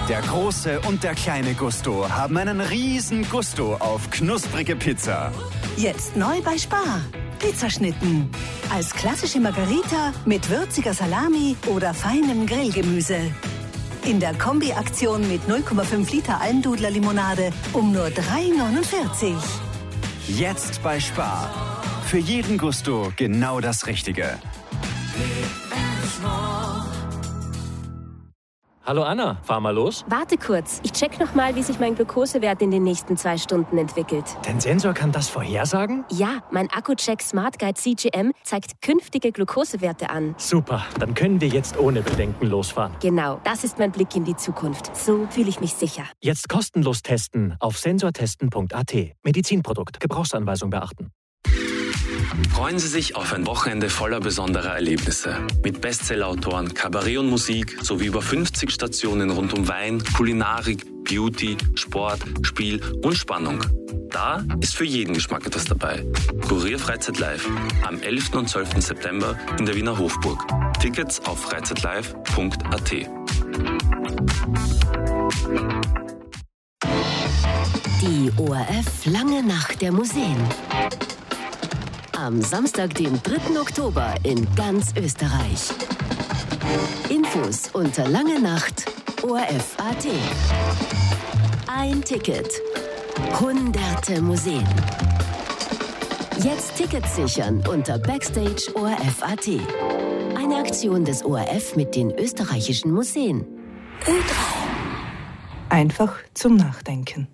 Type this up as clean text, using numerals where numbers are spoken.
Der große und der kleine Gusto haben einen riesen Gusto auf knusprige Pizza. Jetzt neu bei Spar. Pizzaschnitten. Als klassische Margarita mit würziger Salami oder feinem Grillgemüse. In der Kombi-Aktion mit 0,5 Liter Almdudler-Limonade um nur 3,49. Jetzt bei Spar. Für jeden Gusto genau das Richtige. Hallo Anna, fahr mal los. Warte kurz, ich check noch mal, wie sich mein Glukosewert in den nächsten 2 Stunden entwickelt. Dein Sensor kann das vorhersagen? Ja, mein Akku-Check Smart Guide CGM zeigt künftige Glukosewerte an. Super, dann können wir jetzt ohne Bedenken losfahren. Genau, das ist mein Blick in die Zukunft. So fühle ich mich sicher. Jetzt kostenlos testen auf sensortesten.at. Medizinprodukt, Gebrauchsanweisung beachten. Freuen Sie sich auf ein Wochenende voller besonderer Erlebnisse. Mit Bestsellerautoren, Kabarett und Musik sowie über 50 Stationen rund um Wein, Kulinarik, Beauty, Sport, Spiel und Spannung. Da ist für jeden Geschmack etwas dabei. Kurier Freizeit Live am 11. und 12. September in der Wiener Hofburg. Tickets auf freizeitlive.at. Die ORF Lange Nacht der Museen. Am Samstag, den 3. Oktober in ganz Österreich. Infos unter Lange Nacht ORF.at. Ein Ticket. Hunderte Museen. Jetzt Tickets sichern unter Backstage ORF.at. Eine Aktion des ORF mit den österreichischen Museen. Einfach zum Nachdenken.